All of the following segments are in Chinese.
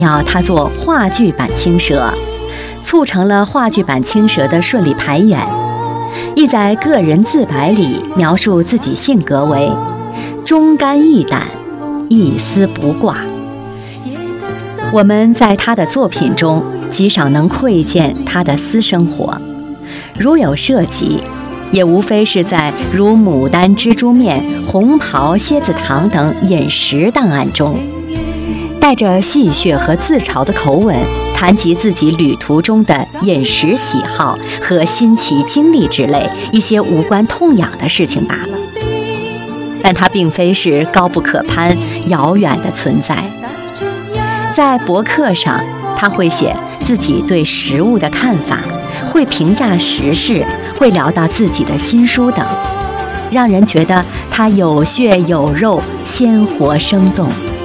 要他做话剧版青蛇，促成了话剧版青蛇的顺利排演。亦在个人自白里描述自己性格为忠肝义胆，一丝不挂。我们在他的作品中极少能窥见他的私生活，如有涉及，也无非是在如牡丹蜘蛛面、红袍蝎子堂等饮食档案中，带着戏谑和自嘲的口吻谈及自己旅途中的饮食喜好和新奇经历之类一些无关痛痒的事情罢了。但他并非是高不可攀、遥远的存在。在博客上，他会写自己对食物的看法，会评价时事，会聊到自己的新书等，让人觉得他有血有肉，鲜活生动。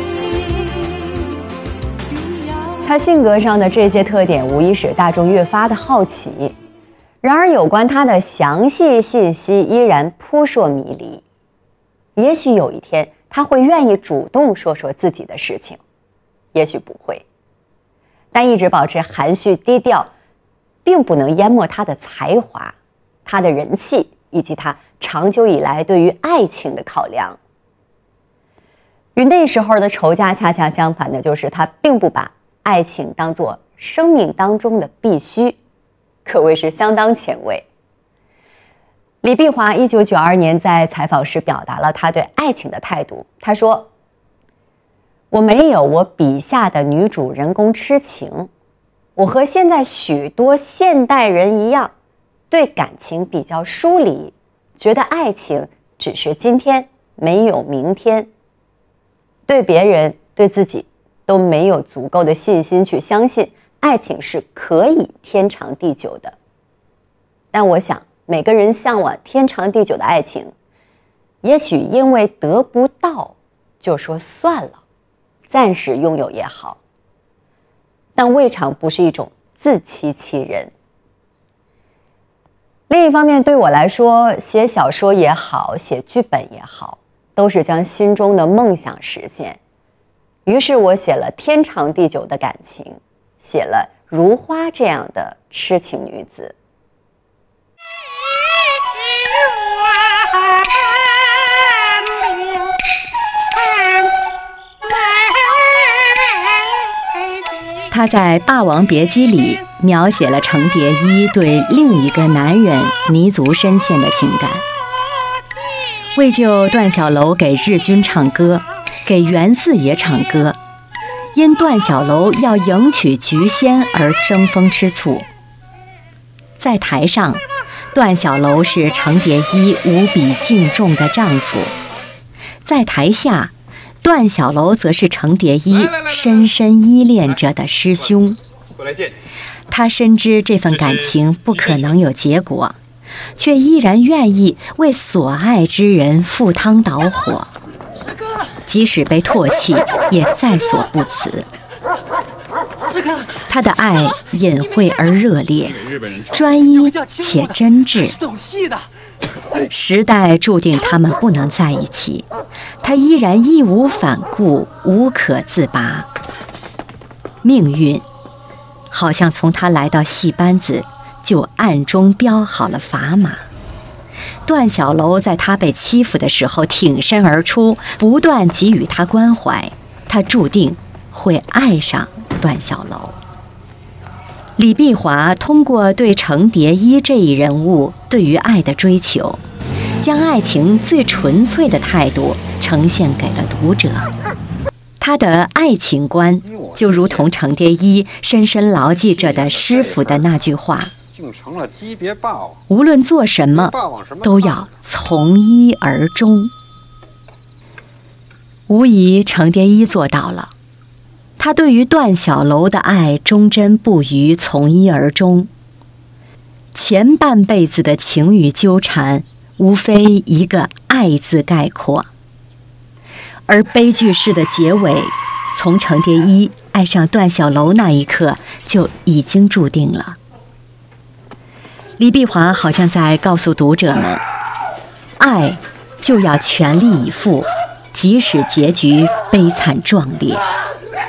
他性格上的这些特点无疑使大众越发的好奇，然而有关他的详细信息依然扑朔迷离。也许有一天他会愿意主动说说自己的事情，也许不会，但一直保持含蓄低调并不能淹没他的才华、他的人气以及他长久以来对于爱情的考量。与那时候的仇家恰恰相反的就是他并不把爱情当作生命当中的必须，可谓是相当前卫。李碧华1992年在采访时表达了他对爱情的态度，他说：我没有我笔下的女主人公痴情，我和现在许多现代人一样，对感情比较疏离，觉得爱情只是今天，没有明天，对别人对自己都没有足够的信心去相信爱情是可以天长地久的。但我想每个人向往天长地久的爱情，也许因为得不到就说算了，暂时拥有也好，但未尝不是一种自欺欺人。另一方面，对我来说，写小说也好，写剧本也好，都是将心中的梦想实现。于是我写了天长地久的感情，写了如花这样的痴情女子。 他在《霸王别姬》里描写了程蝶衣对另一个男人泥足深陷的情感。为救段小楼给日军唱歌，给袁四爷唱歌，因段小楼要迎娶菊仙而争风吃醋。在台上，段小楼是程蝶衣无比敬重的丈夫；在台下，段小楼则是程蝶衣深深依恋着的师兄。他深知这份感情不可能有结果，却依然愿意为所爱之人赴汤蹈火，即使被唾弃也在所不辞。他的爱隐晦而热烈，专一且真挚。时代注定他们不能在一起，他依然义无反顾，无可自拔。命运好像从他来到戏班子就暗中标好了砝码。段小楼在他被欺负的时候挺身而出，不断给予他关怀，他注定会爱上段小楼。李碧华通过对程蝶衣这一人物对于爱的追求，将爱情最纯粹的态度呈现给了读者。他的爱情观就如同程蝶衣深深牢记着的师傅的那句话：无论做什么都要从一而终。无疑程蝶衣做到了，他对于段小楼的爱忠贞不渝，从一而终。前半辈子的情与纠缠，无非一个爱字概括，而悲剧式的结尾，从程蝶衣爱上段小楼那一刻就已经注定了。李碧华好像在告诉读者们，爱就要全力以赴，即使结局悲惨壮烈。